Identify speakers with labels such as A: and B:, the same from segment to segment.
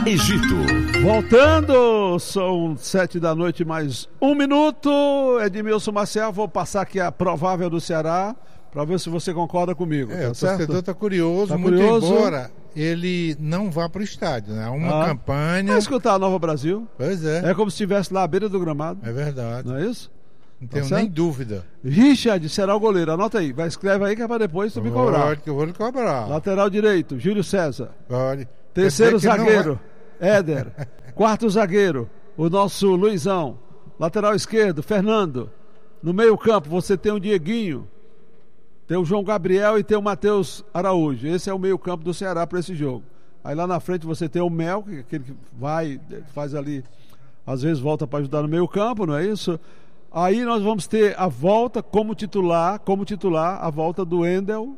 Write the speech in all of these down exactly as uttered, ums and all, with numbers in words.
A: Egito.
B: Voltando, são sete da noite mais um minuto. Edmilson Maciel, vou passar aqui a provável do Ceará para ver se você concorda comigo.
C: É,
B: tá
C: o
B: certo?
C: torcedor está curioso,
B: tá
C: muito
B: curioso?
C: embora ele não vá para o estádio, né? Uma
B: ah.
C: campanha.
B: Vai escutar a Nova Brasil.
C: Pois é.
B: É como se estivesse lá à beira do gramado.
C: É verdade.
B: Não é isso?
C: Não tenho
B: tá
C: nem dúvida.
B: Richard será o goleiro, anota aí. Vai, escreve aí que é para depois tu me cobrar.
C: Pode, que eu vou lhe cobrar.
B: Lateral direito, Júlio César.
C: Pode.
B: Terceiro zagueiro,
C: vai...
B: Éder. Quarto zagueiro, o nosso Luizão. Lateral esquerdo, Fernando. No meio campo você tem o Dieguinho, tem o João Gabriel e tem o Matheus Araújo. Esse é o meio campo do Ceará para esse jogo. Aí lá na frente você tem o Mel, que aquele que vai, faz ali, às vezes volta para ajudar no meio campo, não é isso? Aí nós vamos ter a volta como titular, como titular, a volta do Wendel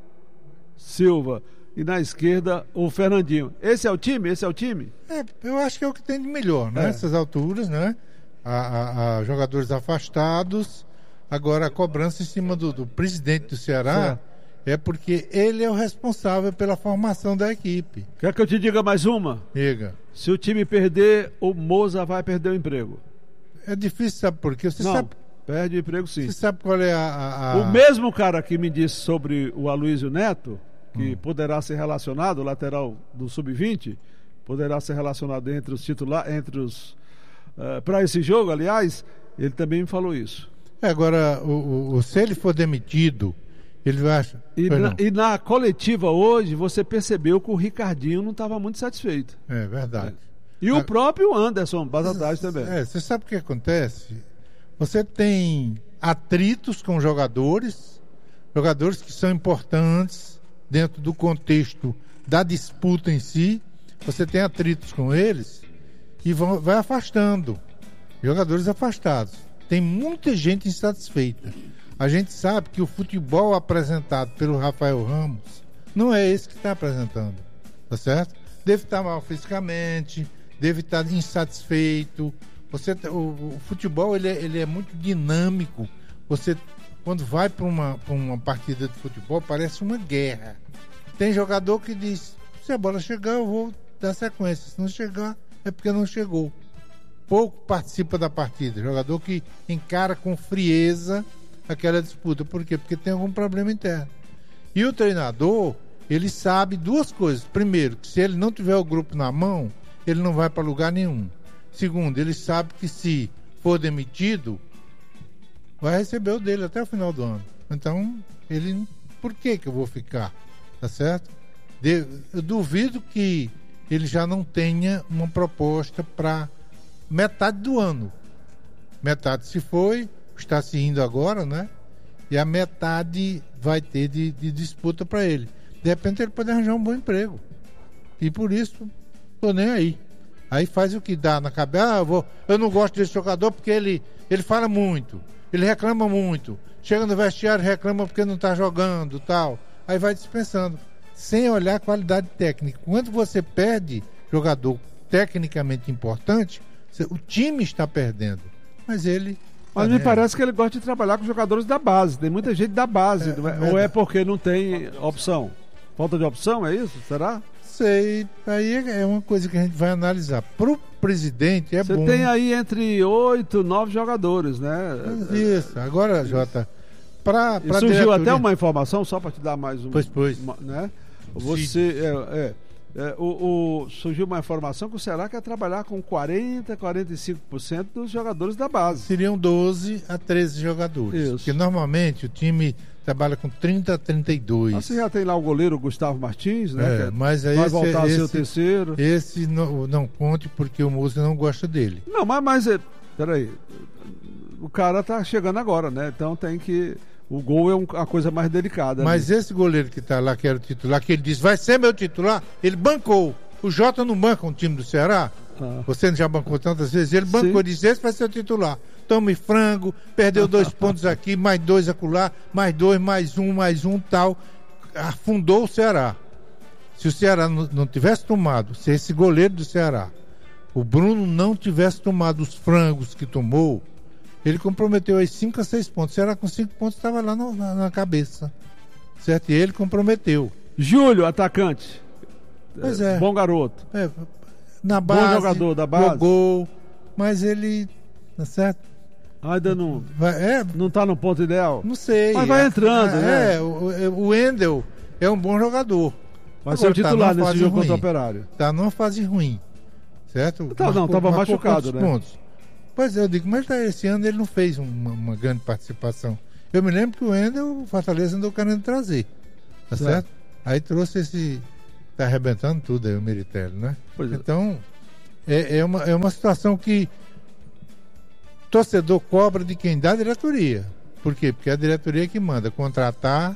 B: Silva. E na esquerda o Fernandinho. Esse é o time? Esse é o time?
C: É, eu acho que é o que tem de melhor, né?
B: É.
C: Nessas alturas, né? A, a, a jogadores afastados. Agora a cobrança em cima do, do presidente do Ceará certo. É porque ele é o responsável pela formação da equipe.
B: Quer que eu te diga mais uma?
C: Diga.
B: Se o time perder, o Moza vai perder o emprego.
C: É difícil, sabe por quê? Você
B: Não,
C: sabe...
B: perde o emprego sim.
C: Você sabe qual é a, a, a...
B: O mesmo cara que me disse sobre o Aloysio Neto, que hum. poderá ser relacionado, o lateral do sub vinte, poderá ser relacionado entre os titulares, entre os uh, para esse jogo, aliás, ele também me falou isso.
C: É, agora, o, o, se ele for demitido, ele vai...
B: E na, e na coletiva hoje, você percebeu que o Ricardinho não estava muito satisfeito.
C: É verdade.
B: É. E a... o próprio Anderson Batatais também.
C: É, você sabe o que acontece? Você tem atritos com jogadores, jogadores que são importantes dentro do contexto da disputa em si, você tem atritos com eles e vão, vai afastando, jogadores afastados. Tem muita gente insatisfeita. A gente sabe que o futebol apresentado pelo Rafael Ramos não é esse que está apresentando, tá certo? Deve estar mal fisicamente, deve estar insatisfeito. Você, o, o futebol ele é, ele é muito dinâmico. Você, quando vai para uma, pra uma partida de futebol, parece uma guerra. Tem jogador que diz, se a bola chegar eu vou dar sequência, se não chegar é porque não chegou. Pouco participa da partida, jogador que encara com frieza aquela disputa. Por quê? Porque tem algum problema interno. E o treinador, ele sabe duas coisas. Primeiro, que se ele não tiver o grupo na mão, ele não vai para lugar nenhum. Segundo, ele sabe que se for demitido, vai receber o dele até o final do ano. Então, ele, por que que eu vou ficar? Tá certo? De, eu duvido que ele já não tenha uma proposta para metade do ano. Metade se foi, está se indo agora, né? E a metade vai ter de, de disputa para ele. De repente ele pode arranjar um bom emprego. E por isso, tô nem aí. Aí faz o que dá na cabeça. Ah, eu, vou, eu não gosto desse jogador porque ele, ele fala muito, ele reclama muito. Chega no vestiário e reclama porque não está jogando, tal. Aí vai dispensando, sem olhar a qualidade técnica. Quando você perde jogador tecnicamente importante, o time está perdendo. Mas ele...
B: Mas me parece que ele gosta de trabalhar com jogadores da base. Tem muita gente da base. É, é? Ou é porque não tem opção? Falta de opção, é isso? Será?
C: Sei. Aí é uma coisa que a gente vai analisar. Pro presidente é
B: Você
C: bom.
B: Você tem aí entre oito, nove jogadores, né?
C: Isso. Agora, Jota... Pra, pra
B: surgiu
C: diretoria...
B: até uma informação, só para te dar mais uma.
C: Pois, pois.
B: Uma, né? Você, é, é, é, o, o, surgiu uma informação que o Ceará quer trabalhar com quarenta, quarenta e cinco por cento dos jogadores da base.
C: Seriam doze a treze jogadores.
B: Isso.
C: Porque normalmente o time trabalha com trinta a trinta e dois.
B: Mas você já tem lá o goleiro Gustavo Martins, né?
C: É, mas aí
B: vai
C: esse,
B: voltar
C: esse,
B: a ser o terceiro.
C: Esse não, não conte porque o Moça não gosta dele.
B: Não, mas, mas é, peraí. O cara tá chegando agora, né? Então tem que... O gol é uma coisa mais delicada.
C: Mas
B: né?
C: esse goleiro que tá lá, que era o titular, que ele disse, vai ser meu titular, ele bancou. O Jota não banca um time do Ceará? Ah. Você já bancou tantas vezes? Ele bancou, Sim. disse, esse vai ser o titular. Tome frango, perdeu dois pontos aqui, mais dois acolá, mais dois, mais um, mais um, tal. Afundou o Ceará. Se o Ceará não, não tivesse tomado, se esse goleiro do Ceará, o Bruno não tivesse tomado os frangos que tomou, ele comprometeu aí cinco a seis pontos. O Ceará com cinco pontos estava lá no, na, na cabeça. Certo? E ele comprometeu.
B: Júlio, atacante.
C: Pois é.
B: Bom garoto.
C: É, na base.
B: Bom jogador da base.
C: Jogou, mas ele, tá certo?
B: Ainda não,
C: vai, é,
B: não tá no ponto ideal?
C: Não sei.
B: Mas vai entrando,
C: é,
B: né?
C: É, o, o Wendel é um bom jogador.
B: Vai ser o titular
C: tá
B: nesse jogo
C: ruim.
B: contra o Operário.
C: Tá numa fase ruim, certo?
B: Tá, marcou, não, tava machucado, né?
C: Pontos. Pois é, eu digo, mas esse ano ele não fez uma, uma grande participação. Eu me lembro que o Wendel, o Fortaleza andou querendo trazer, tá certo? certo? Aí trouxe esse... Tá arrebentando tudo aí o Meritelli, né? Pois então, é, é, uma, é uma situação que torcedor cobra de quem? Da diretoria. Por quê? Porque é a diretoria que manda contratar,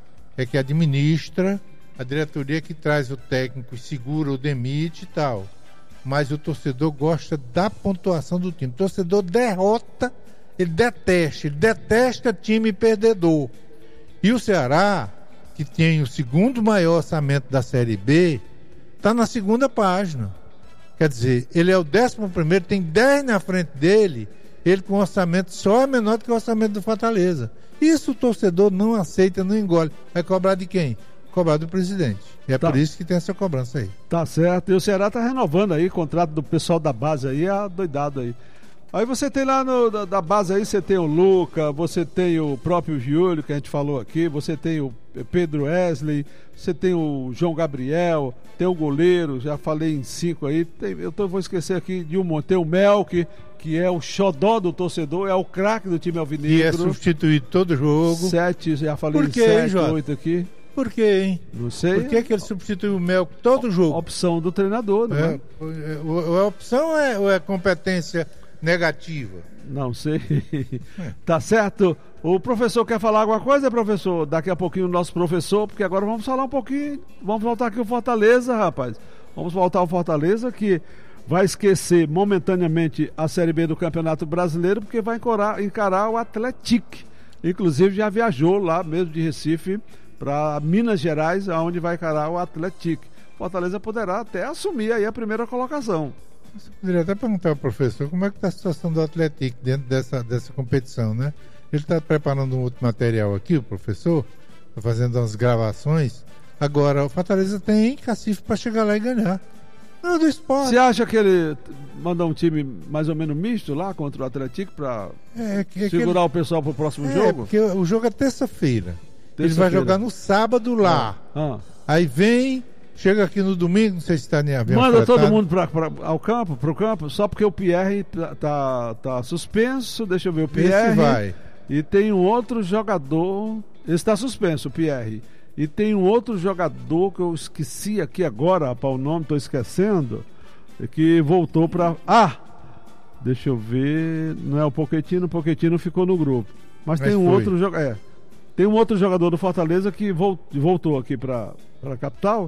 C: é que administra, a diretoria que traz o técnico, segura ou demite e tal. Mas o torcedor gosta da pontuação do time. O torcedor derrota, ele detesta, ele detesta time perdedor. E o Ceará, que tem o segundo maior orçamento da Série B, está na segunda página. Quer dizer, ele é o décimo primeiro, tem dez na frente dele, ele com orçamento só é menor do que o orçamento do Fortaleza. Isso o torcedor não aceita, não engole. Vai cobrar de quem? Cobrar do presidente. E é tá. Por isso que tem essa cobrança aí.
B: Tá certo. E o Ceará tá renovando aí, o contrato do pessoal da base aí, é doidado aí. Aí você tem lá no, da, da base aí, você tem o Luca, você tem o próprio Júlio, que a gente falou aqui, você tem o Pedro Wesley, você tem o João Gabriel, tem o goleiro, já falei em cinco aí, tem, eu tô, vou esquecer aqui de um monte, tem o Melk, que é o xodó do torcedor, é o craque do time alvinegro.
C: E é substituído todo jogo.
B: Sete, já falei
C: Por
B: em
C: quê,
B: sete,
C: hein,
B: oito aqui.
C: Por quê, hein?
B: Não sei.
C: Por que, que ele substituiu o Melk todo jogo?
B: Opção do treinador, não é?
C: é? A opção é, ou é competência negativa?
B: Não sei. É. Tá certo? O professor quer falar alguma coisa, professor? Daqui a pouquinho o nosso professor, porque agora vamos falar um pouquinho, vamos voltar aqui o Fortaleza, rapaz. Vamos voltar ao Fortaleza, que vai esquecer momentaneamente a Série B do Campeonato Brasileiro, porque vai encarar, encarar o Atlético. Inclusive já viajou lá mesmo de Recife para Minas Gerais, aonde vai encarar o Atlético. Fortaleza poderá até assumir aí a primeira colocação.
C: Você poderia até perguntar ao professor como é que está a situação do Atlético dentro dessa, dessa competição, né? Ele está preparando um outro material aqui, o professor, está fazendo umas gravações. Agora, o Fortaleza tem cacife para chegar lá e ganhar. Não, do esporte.
B: Você acha que ele mandou um time mais ou menos misto lá contra o Atlético para
C: é, é
B: segurar
C: ele...
B: o pessoal para o próximo
C: é,
B: jogo?
C: Porque o jogo é terça-feira.
B: terça-feira.
C: Ele vai jogar no sábado lá.
B: Ah, ah.
C: Aí vem... Chega aqui no domingo, não sei se está nem avião.
B: Manda todo mundo pra, pra, ao campo, pro campo, só porque o Pierre tá, tá, tá suspenso. Deixa eu ver, o Pierre.
C: Esse vai.
B: E tem um outro jogador. Esse está suspenso, o Pierre. E tem um outro jogador que eu esqueci aqui agora, rapaz, o nome, estou esquecendo. Que voltou para. Ah! Deixa eu ver. Não é o Pochettino, o Pochettino ficou no grupo. Mas, Mas tem um foi. outro jogador. É, tem um outro jogador do Fortaleza que voltou aqui para a capital.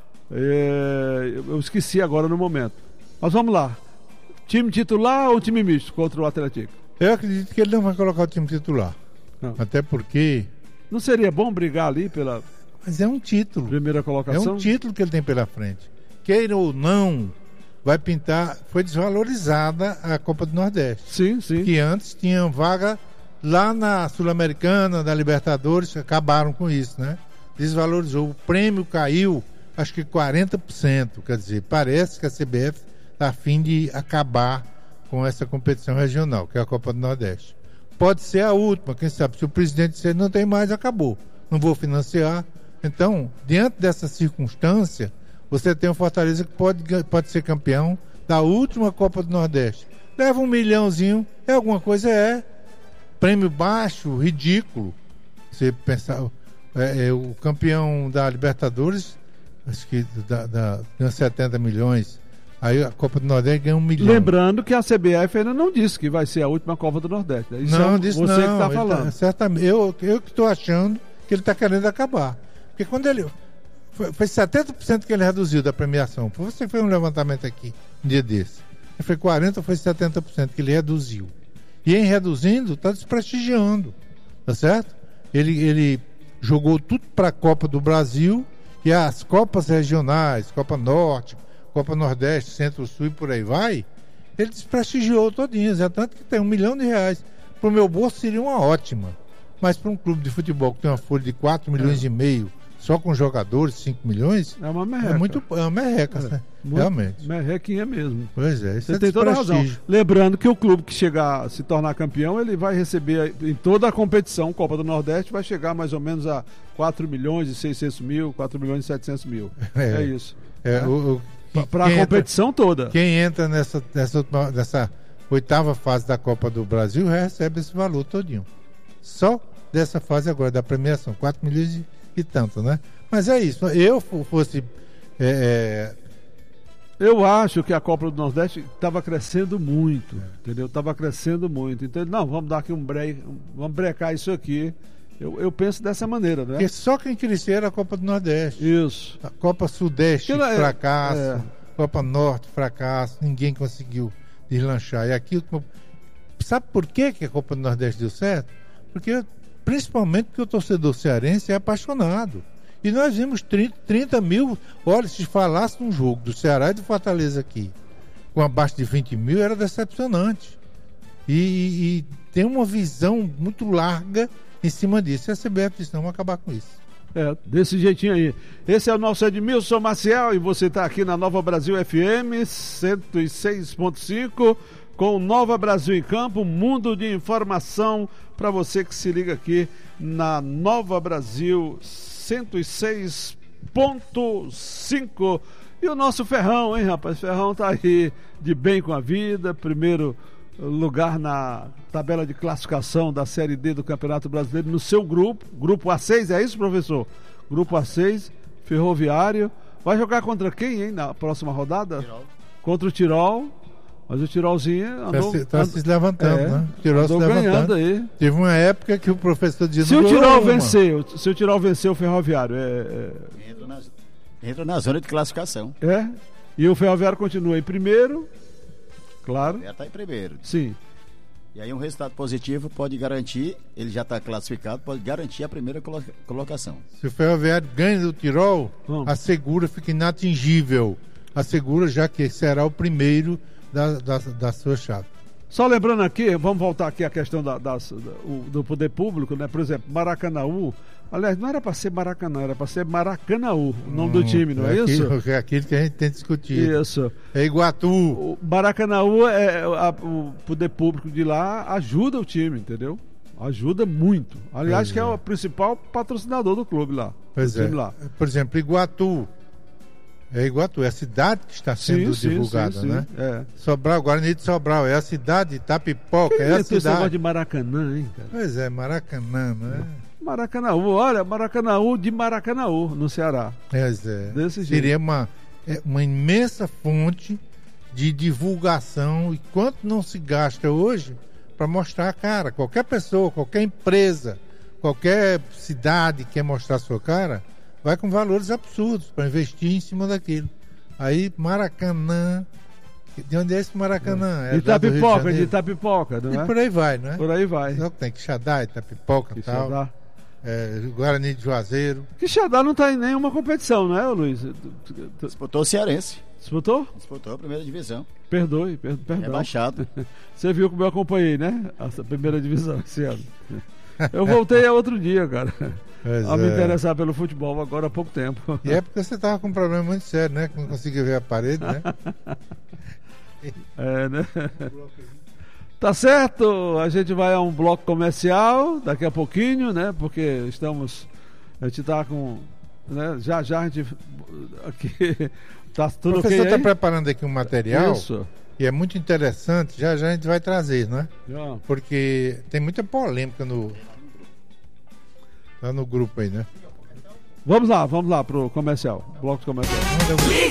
B: É, eu esqueci agora no momento. Mas vamos lá. Time titular ou time misto contra o Atlético?
C: Eu acredito que ele não vai colocar o time titular.
B: Não.
C: Até porque...
B: Não seria bom brigar ali pela...
C: Mas é um título.
B: Primeira colocação?
C: É um título que ele tem pela frente. Queira ou não, vai pintar... Foi desvalorizada a Copa do Nordeste.
B: Sim, sim.
C: Que antes tinha vaga lá na Sul-Americana, da Libertadores, acabaram com isso, né? Desvalorizou. O prêmio caiu... acho que quarenta por cento, quer dizer, parece que a C B F está a fim de acabar com essa competição regional, que é a Copa do Nordeste. Pode ser a última, quem sabe, se o presidente disser não tem mais, acabou, não vou financiar. Então, diante dessa circunstância, você tem um Fortaleza que pode, pode ser campeão da última Copa do Nordeste. Leva um milhãozinho, é alguma coisa, é prêmio baixo, ridículo. Você pensar, é, é, o campeão da Libertadores... acho que dá, dá, dá setenta milhões. Aí a Copa do Nordeste ganha um milhão.
B: Lembrando que a C B F ainda não disse que vai ser a última Copa do Nordeste. Isso
C: não,
B: é
C: disse
B: você
C: não.
B: que está falando.
C: Tá, certamente, eu, eu que estou achando que ele está querendo acabar. Porque quando ele... Foi, foi setenta por cento que ele reduziu da premiação. Você fez um levantamento aqui, um dia desse. Foi quarenta por cento, foi setenta por cento que ele reduziu. E em reduzindo, está desprestigiando. Tá certo? Ele, ele jogou tudo para a Copa do Brasil... E as Copas regionais, Copa Norte, Copa Nordeste, Centro-Sul e por aí vai, ele desprestigiou todinhas. É tanto que tem um milhão de reais. Para o meu bolso seria uma ótima. Mas para um clube de futebol que tem uma folha de quatro milhões é. e meio, só com jogadores, cinco milhões,
B: é uma merreca.
C: É, muito, é uma merreca, é, né? Realmente.
B: Merrequinha mesmo.
C: Pois é, isso
B: Você
C: é
B: tem toda a razão. Lembrando que o clube que chegar a se tornar campeão, ele vai receber em toda a competição, Copa do Nordeste, vai chegar mais ou menos a quatro milhões e seiscentos mil, quatro milhões e setecentos mil. É, é isso.
C: É,
B: né?
C: o, o,
B: Para a competição
C: entra,
B: toda.
C: Quem entra nessa, nessa, nessa oitava fase da Copa do Brasil recebe esse valor todinho. Só dessa fase agora, da premiação, quatro milhões e, e tanto, né? Mas é isso. Eu fosse... É,
B: eu acho que a Copa do Nordeste estava crescendo muito, é. entendeu? Estava crescendo muito. Então, não, vamos dar aqui um break, vamos brecar isso aqui. Eu, eu penso dessa maneira, né?
C: Porque só quem crescia era a Copa do Nordeste.
B: Isso.
C: A Copa Sudeste,
B: é,
C: fracasso.
B: É.
C: Copa Norte, fracasso. Ninguém conseguiu deslanchar. E aqui, sabe por que que a Copa do Nordeste deu certo? Porque, principalmente porque o torcedor cearense é apaixonado. E nós vimos trinta, trinta mil. Olha, se falasse num jogo do Ceará e do Fortaleza aqui, com abaixo de vinte mil, era decepcionante. E, e, e tem uma visão muito larga em cima disso. E a C B F disse: não, vamos acabar com isso.
B: É, desse jeitinho aí. Esse é o nosso Edmilson Maciel e você está aqui na Nova Brasil F M cento e seis ponto cinco com Nova Brasil em Campo, mundo de informação para você que se liga aqui na Nova Brasil cento e seis ponto cinco. E o nosso Ferrão, hein, rapaz? Ferrão tá aí de bem com a vida, primeiro lugar na tabela de classificação da Série D do Campeonato Brasileiro no seu grupo, grupo A seis, é isso, professor? Grupo A seis, Ferroviário. Vai jogar contra quem, hein, na próxima rodada?
A: Tirol.
B: Contra o Tirol. Mas o Tirolzinho andou...
C: Está se, se levantando,
B: é,
C: né? O Tirol se
B: levantando aí.
C: Teve uma época que o professor dizia...
B: Se o Tirol vencer, se o Tirol vencer o Ferroviário, é... é...
A: Entra, na, entra na zona de classificação.
B: É, e o Ferroviário continua em primeiro, claro.
A: Já está em primeiro.
B: Sim.
A: E aí um resultado positivo pode garantir, ele já está classificado, pode garantir a primeira colo- colocação.
C: Se o Ferroviário ganha do Tirol, hum. a Segura fica inatingível. A Segura já que será o primeiro da, da, da sua chave.
B: Só lembrando aqui, vamos voltar aqui à questão da, da, do, do poder público, né? Por exemplo, Maracanaú, aliás, não era para ser Maracanã, era para ser Maracanaú, o nome hum, do time, não é, é isso?
C: Aquilo, é aquilo que a gente tem discutido.
B: Isso.
C: É Iguatu.
B: O Maracanaú, é, a, o poder público de lá ajuda o time, entendeu? Ajuda muito. Aliás, pois que é. é o principal patrocinador do clube lá.
C: Pois é.
B: Lá.
C: Por exemplo, Iguatu. É Iguatu, é a cidade que está sendo sim, divulgada, sim, sim, né?
B: Sim, é.
C: Sobral, Guarani de Sobral, é a cidade de Itapipoca, que é a cidade.
B: Você de Maracanã, hein, cara?
C: Pois é, Maracanã, né?
B: Maracanaú, olha, Maracanaú de Maracanaú, no Ceará.
C: Pois é.
B: Desse
C: Seria
B: jeito.
C: uma, uma imensa fonte de divulgação, e quanto não se gasta hoje para mostrar a cara. Qualquer pessoa, qualquer empresa, qualquer cidade que quer mostrar a sua cara, vai com valores absurdos para investir em cima daquilo. Aí Maracanã, de onde é esse Maracanã? É.
B: É Itapipoca, de Itapipoca, não é?
C: E por aí vai, né?
B: Por aí vai.
C: Só que tem Quixadá, Itapipoca e tal.
B: Quixadá.
C: É, Guarani de Juazeiro.
B: Quixadá não está em nenhuma competição, não é, Luiz?
A: Disputou o Cearense.
B: Disputou?
A: Disputou a primeira divisão.
B: Perdoe, per, perdão.
A: Rebaixado.
B: Você viu como eu acompanhei, né? A primeira divisão esse ano. Eu voltei a outro dia, cara.
C: Pois
B: a me
C: é.
B: interessar pelo futebol agora há pouco tempo.
C: E é porque você estava com um problema muito sério, né? Que não conseguia ver a parede, né?
B: É, né? Tá certo, a gente vai a um bloco comercial daqui a pouquinho, né? Porque estamos, a gente tá com, né? Já já a gente aqui tá tudo ok.
C: O professor está preparando aqui um material.
B: Isso.
C: E é muito interessante, já já a gente vai trazer, né?
B: Já.
C: Porque tem muita polêmica no lá no grupo aí, né?
B: Vamos lá, vamos lá pro comercial, bloco comercial.